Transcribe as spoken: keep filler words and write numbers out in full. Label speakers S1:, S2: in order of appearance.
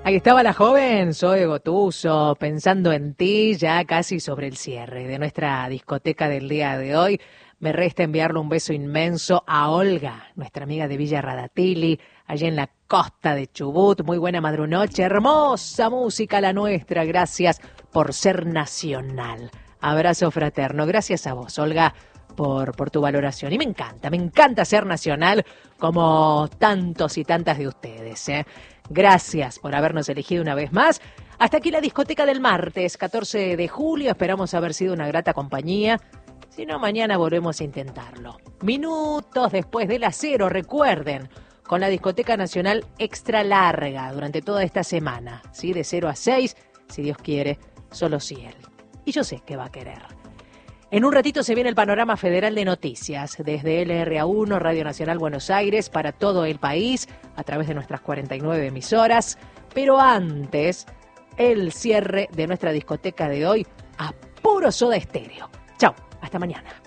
S1: Ahí estaba la joven Zoe Gotuso, pensando en ti, ya casi sobre el cierre de nuestra discoteca del día de hoy. Me resta enviarle un beso inmenso a Olga, nuestra amiga de Villa Radatili, allí en la costa de Chubut. Muy buena madrunoche, hermosa música la nuestra. Gracias por ser nacional. Abrazo fraterno. Gracias a vos, Olga, por, por tu valoración. Y me encanta, me encanta ser nacional como tantos y tantas de ustedes, ¿eh? Gracias por habernos elegido una vez más. Hasta aquí la discoteca del martes, catorce de julio. Esperamos haber sido una grata compañía. Si no, mañana volvemos a intentarlo. Minutos después de las cero, recuerden, con la discoteca nacional extra larga durante toda esta semana. ¿Sí? De cero a seis, si Dios quiere, solo si Él. Y yo sé que va a querer. En un ratito se viene el panorama federal de noticias, desde L R A uno, Radio Nacional Buenos Aires, para todo el país, a través de nuestras cuarenta y nueve emisoras. Pero antes, el cierre de nuestra discoteca de hoy a puro Soda Estéreo. Chau, hasta mañana.